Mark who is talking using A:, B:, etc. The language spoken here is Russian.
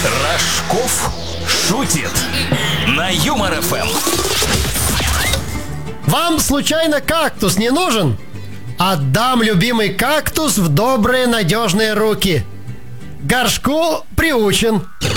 A: Рожков шутит на Юмор ФМ.
B: Вам случайно кактус не нужен? Отдам любимый кактус в добрые надежные руки. Горшку приучен.